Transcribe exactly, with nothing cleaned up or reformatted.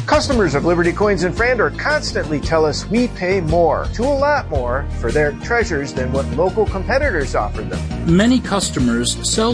Customers of Liberty Coins and Frandor constantly tell us we pay more, to a lot more, for their treasures than what local competitors offer them. Many customers sell